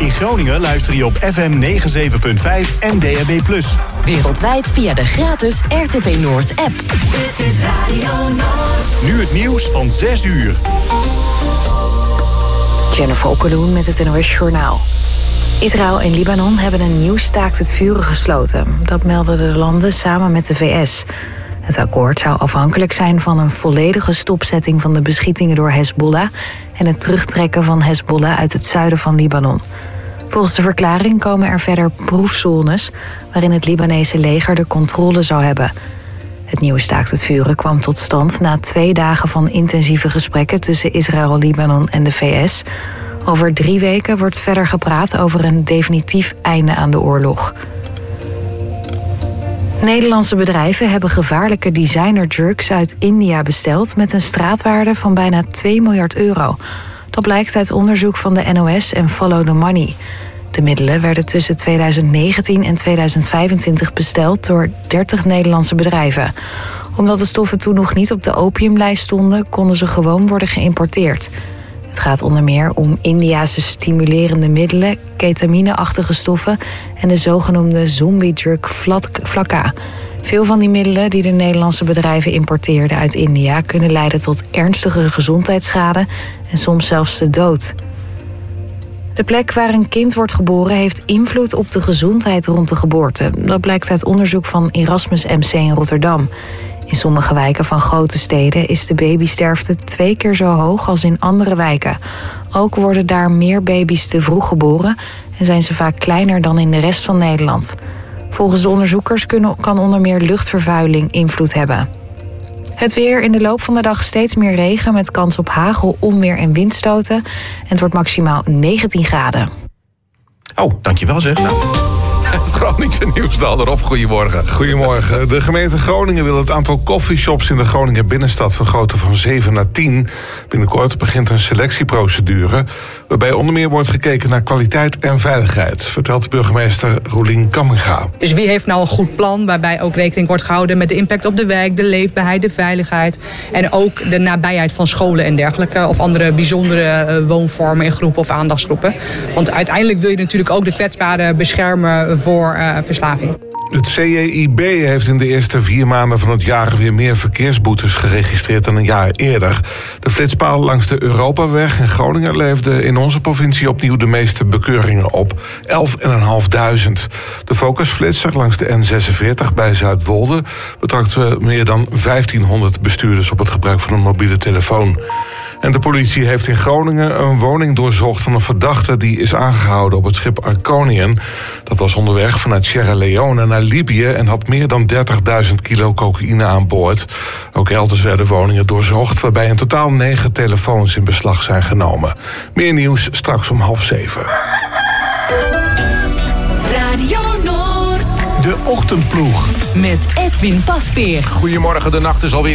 In Groningen luister je op FM 97.5 en DAB+. Wereldwijd via de gratis RTV Noord app. Dit is Radio Noord. Nu het nieuws van 6 uur. Jennifer Okkeloen met het NOS Journaal. Israël en Libanon hebben een nieuw staakt het vuren gesloten. Dat melden de landen samen met de VS. Het akkoord zou afhankelijk zijn van een volledige stopzetting van de beschietingen door Hezbollah en het terugtrekken van Hezbollah uit het zuiden van Libanon. Volgens de verklaring komen er verder proefzones waarin het Libanese leger de controle zou hebben. Het nieuwe staakt het vuren kwam tot stand na 2 dagen van intensieve gesprekken tussen Israël, Libanon en de VS. Over 3 weken wordt verder gepraat over een definitief einde aan de oorlog. Nederlandse bedrijven hebben gevaarlijke designerdrugs uit India besteld met een straatwaarde van bijna 2 miljard euro. Dat blijkt uit onderzoek van de NOS en Follow the Money. De middelen werden tussen 2019 en 2025 besteld door 30 Nederlandse bedrijven. Omdat de stoffen toen nog niet op de opiumlijst stonden, konden ze gewoon worden geïmporteerd. Het gaat onder meer om Indiase stimulerende middelen, ketamine-achtige stoffen en de zogenoemde zombie-drug Flakka. Veel van die middelen die de Nederlandse bedrijven importeerden uit India kunnen leiden tot ernstige gezondheidsschade en soms zelfs de dood. De plek waar een kind wordt geboren heeft invloed op de gezondheid rond de geboorte. Dat blijkt uit onderzoek van Erasmus MC in Rotterdam. In sommige wijken van grote steden is de babysterfte 2 keer zo hoog als in andere wijken. Ook worden daar meer baby's te vroeg geboren en zijn ze vaak kleiner dan in de rest van Nederland. Volgens de onderzoekers kan onder meer luchtvervuiling invloed hebben. Het weer: in de loop van de dag steeds meer regen met kans op hagel, onweer en windstoten. En het wordt maximaal 19 graden. Oh, dankjewel zeg. Nou. Het Groningse nieuws dan erop. Goedemorgen. Goedemorgen. De gemeente Groningen wil het aantal coffeeshops in de Groninger binnenstad vergroten van 7 naar 10. Binnenkort begint een selectieprocedure waarbij onder meer wordt gekeken naar kwaliteit en veiligheid, vertelt burgemeester Roelien Kamminga. Dus wie heeft nou een goed plan waarbij ook rekening wordt gehouden met de impact op de wijk, de leefbaarheid, de veiligheid en ook de nabijheid van scholen en dergelijke of andere bijzondere woonvormen in groepen of aandachtsgroepen. Want uiteindelijk wil je natuurlijk ook de kwetsbaren beschermen voor verslaving. Het CEIB heeft in de eerste 4 maanden van het jaar weer meer verkeersboetes geregistreerd dan een jaar eerder. De flitspaal langs de Europaweg in Groningen leverde in onze provincie opnieuw de meeste bekeuringen op. 11.500. De focusflitser langs de N46 bij Zuidwolde betrachtte meer dan 1500 bestuurders op het gebruik van een mobiele telefoon. En de politie heeft in Groningen een woning doorzocht van een verdachte die is aangehouden op het schip Arconian. Dat was onderweg vanuit Sierra Leone naar Libië en had meer dan 30.000 kilo cocaïne aan boord. Ook elders werden woningen doorzocht, waarbij in totaal 9 telefoons in beslag zijn genomen. Meer nieuws straks om 6:30. Radio Noord. De Ochtendploeg. Met Edwin Pasveer. Goedemorgen, de nacht is alweer